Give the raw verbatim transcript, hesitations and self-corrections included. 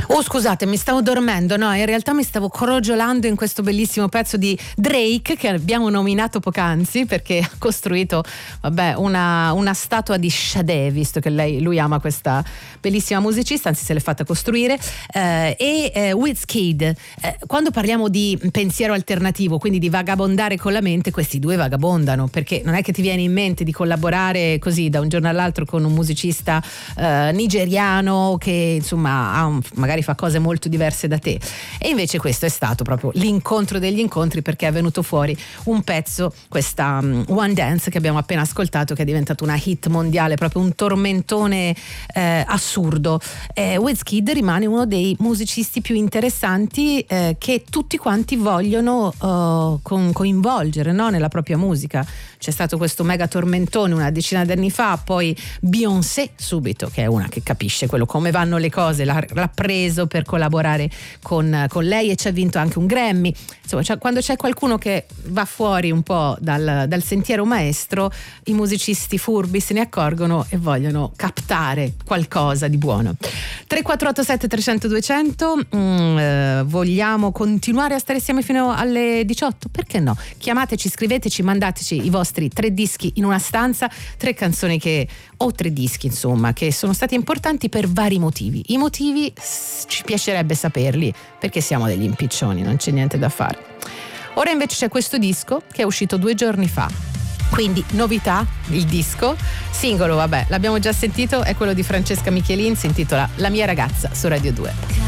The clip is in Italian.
Oh, scusate, mi stavo dormendo, no, in realtà mi stavo crogiolando in questo bellissimo pezzo di Drake che abbiamo nominato poc'anzi, perché ha costruito, vabbè, una, una statua di Sade, visto che lei, lui ama questa bellissima musicista, anzi se l'è fatta costruire, eh, e eh, Wizkid. Eh, quando parliamo di pensiero alternativo, quindi di vagabondare con la mente, questi due vagabondano, perché non è che ti viene in mente di collaborare così da un giorno all'altro con un musicista eh, nigeriano che insomma ha un, magari fa cose molto diverse da te, e invece questo è stato proprio l'incontro degli incontri, perché è venuto fuori un pezzo, questa um, One Dance che abbiamo appena ascoltato, che è diventato una hit mondiale, proprio un tormentone eh, assurdo. eh, Wizkid rimane uno dei musicisti più interessanti eh, che tutti quanti vogliono uh, con, coinvolgere, no? Nella propria musica. C'è stato questo mega tormentone una decina di anni fa, poi Beyoncé subito, che è una che capisce quello come vanno le cose, l'ha, l'ha preso per collaborare con, con lei e ci ha vinto anche un Grammy. Insomma, cioè, quando c'è qualcuno che va fuori un po' dal, dal sentiero maestro, i musicisti furbi se ne accorgono e vogliono captare qualcosa di buono. tre quattro otto sette tre zero zero due zero zero. mm, eh, vogliamo continuare a stare insieme fino alle diciotto? Perché no? Chiamateci, scriveteci, mandateci i vostri tre dischi in una stanza, tre canzoni che, o tre dischi insomma, che sono stati importanti per vari motivi. I motivi ci piacerebbe saperli, perché siamo degli impiccioni, non c'è niente da fare. Ora invece c'è questo disco che è uscito due giorni fa, quindi novità, il disco. Singolo, vabbè, l'abbiamo già sentito, è quello di Francesca Michelin, si intitola La mia ragazza su Radio due.